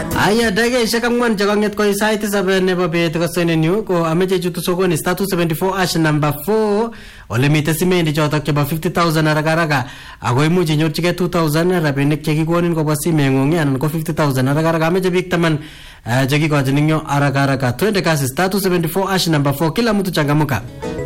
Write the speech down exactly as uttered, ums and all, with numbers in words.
Aya dage shaka ngwan jaganget ko site sabe nebo bet ko senenyu ko ameche chutu sokoni star two seventy-four ash number four ole mite simendi chotok chebo fifty thousand arakaraka ako imuchi nyorchige two thousand rabinik chekikonin kobwa simengung anan ko fifty thousand arakaraka ameche bik taman chekikochin nyo arakaraka twende kasi star two seventy-four ash number four kila mtu changamuka.